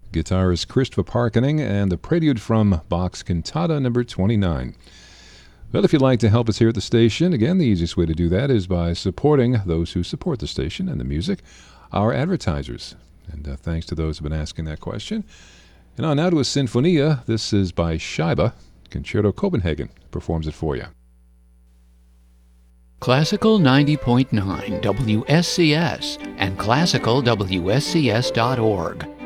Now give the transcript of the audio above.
guitarist Christopher Parkening, and the prelude from Bach's Cantata number 29. Well, if you'd like to help us here at the station, again, the easiest way to do that is by supporting those who support the station and the music, our advertisers. And thanks to those who have been asking that question. And on now to a Sinfonia. This is by Scheibe. Concerto Copenhagen performs it for you. Classical 90.9 WSCS and classicalwscs.org.